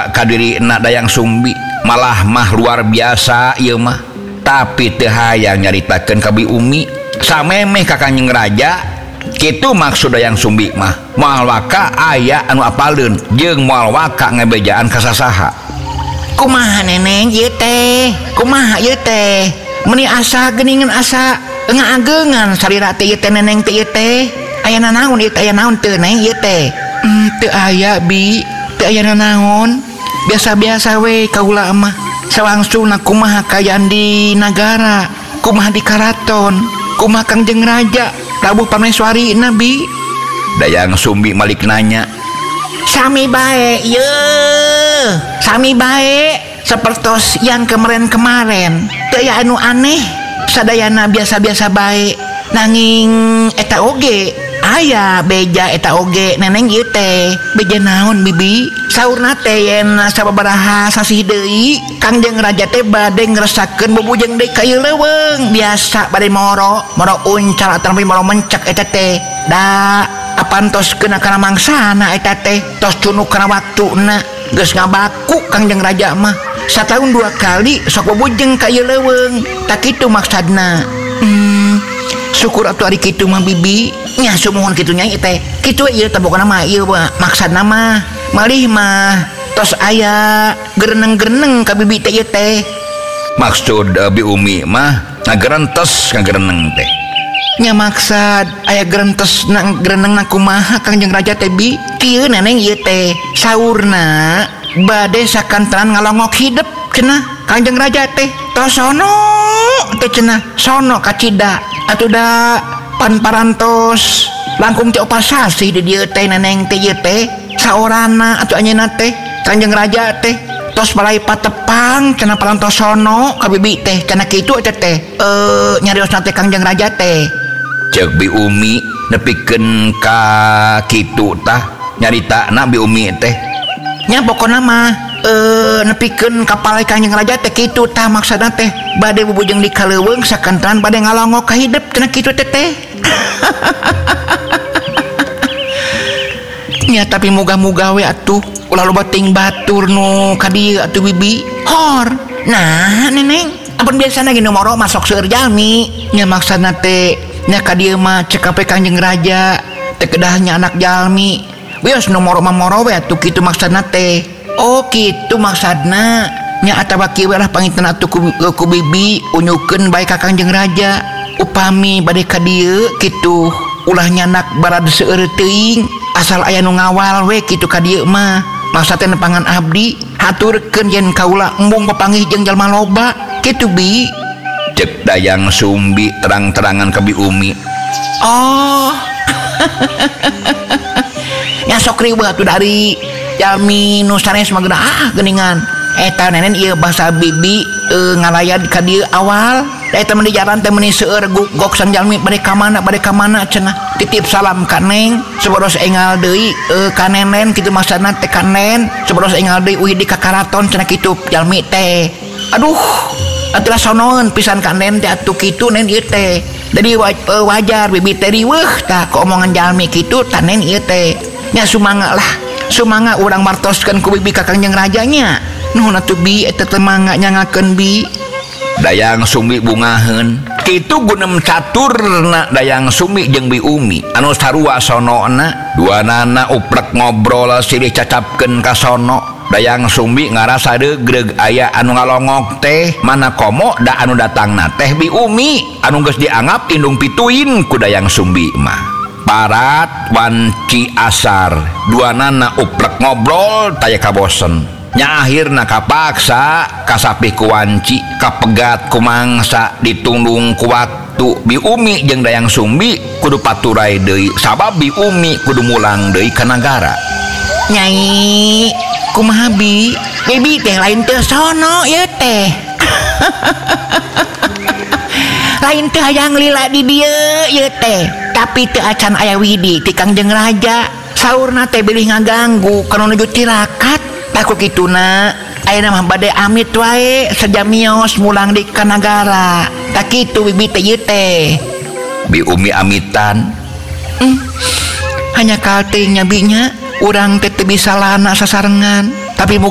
boga kadiri Dayang Sumbi malah mah luar biasa ieu mah tapi teu hayang nyaritakeun ka Bi Umi samemeh ka Kanjeng Raja kitu maksud Dayang Sumbi mah moal waka aya anu apaleun jeung moal waka ngebejaan ka sasaha. Kumaha neneng ieu teh kumaha ieu teh meni asa geuningan asa ngaageungan salira teh ieu teh neneng teh ieu teh aya nanaon ieu teh aya naon teu neng ieu teh teu aya Bi teu aya nanaon biasa-biasa we kaula mah sawangsungna kumaha kayaan di nagara kumaha di karaton kumaha Kangjeng Raja Prabu Parmeswari Nabi. Dayang Sumbi malik nanya sami bae ye sami bae sapertos yang kemarin teu aya anu aneh sadayana biasa-biasa bae nanging eta oge aya beja eta oge neneng ieu teh beja naon bibi saurna teh yen sababaraha sasih deui Kangjeng Raja teh bade ngresakeun bubujeng deui ka ieu leuweung biasa bade moro uncal atawa moro mencek eta teh da apantoskeun kana mangsana eta teh tos cunuk kana waktuna geus ngabaku Kangjeng Raja mah satahun 2 kali sok bubujeng ka ieu leuweung tak kitu maksudna. Syukur atuh ari kitu mah bibi nya sumuhun kitu nya teh kitu ieu teh pokona mah ieu maksudna mah malih mah tos aya gereneng-gereneng ka bibi teh ieu teh maksud Bi Umi mah ngagerentes ngagereneng teh nya maksud aya gerentes gereneng kumaha Kangjeng Raja teh Bi kieu neneng ieu teh saurna bade sakantenan ngalongok hidup cenah Kangjeng Raja teh tos sono teh cenah sono ka Cida atuh da pan parantos langkung teh opasasi di dieu teh neneng teh ieu teh saorana atuh anjeunna teh Kangjeng Raja teh tos balai patepang cenah parantos sono ka bibi teh cenah kitu eta teh nyariosna teh Kangjeng Raja teh ceuk Bi Umi nepikeun ka kitu tah nyaritana Bi Umi teh nya pokona mah nepikeun kapal Kangjeng Raja teh kitu tah maksudna teh bade bubujeng di kaleuweung sakantenan bade ngalongok ka hidup cenah kitu teh nya tapi muga-muga we atuh ulah loba ting batur nu ka dieu atuh bibi hor nah neneng ampun biasana gini moro masuk seueur jalmi nya maksudna teh nya ka dieu mah cekape Kangjeng Raja teh kedahnya anak jalmi wios nu moro mah moro we atuh kitu maksudna teh oh kitu maksudna nya atawa kieu lah panginten atuh ku bibi unyukeun bae ka Kangjeng Raja upami bade ka dieu kitu ulah nyanak barad seueur teuing asal aya nu ngawal we kitu ka dieu mah maksudna nepangan abdi haturkeun yen kaula embung papanggih jeung jalma loba kitu Bi cek Dayang Sumbi terang-terangan ka Bi Umi oh nya sok riweuh atuh dari jalmi nu sanes mah geuningan eta nenen ieu bahasa bibi ngalayan ka dieu awal eta mah di jalan teh meuni seueur gok sang jalmi bade ka mana cenah titip salam ka neng sabodos engal deui ka nenen kitu maksudna teh ka nen sabodos engal deui uih di ka karaton cenah kitu jalmi teh aduh atuh sonoeun pisan ka nen teh atuh kitu nen ieu teh jadi wajar bibi teh riweuh tah ku omongan jalmi kitu tah nen ieu teh nya sumangga urang martoskeun ku bibi ka Kangjeng Raja nya nuhun atuh Bi eta teh mangga nyangakeun Bi. Dayang Sumbi bungaheun kitu gunem caturna Dayang Sumbi jeung Bi Umi anu sarua sonona duanana uprek ngobrol silih cacapkeun ka sono Dayang Sumbi ngarasa degreg aya anu ngalongok teh mana komo da anu datangna teh Bi Umi anu geus dianggap indung pituin ku Dayang Sumbi mah parat wanci asar duanana uprek ngobrol taya kabosen nya akhirna kapaksa kasapih ku wanci kapegat ku mangsa ditunggung ku waktu Bi Umi jeung Dayang Sumbi kudu paturai deui sabab Bi Umi kudu mulang deui ka nagara. Nyai kumaha Bi bibi teh lain teh sono ieu teh lain teh hayang lila di dieu ieu teh tapi teu acan aya widi ti Kangjeng Raja saurna teh bilih ngaganggu kana nuju tirakat takut kituna ayeuna mah bade amit wae sajamios mulang di ka nagara tak kitu bibi teh ieu teh Bi Umi amitan hanya kalting nya binya urang teh teu bisa lana sasarengan tapi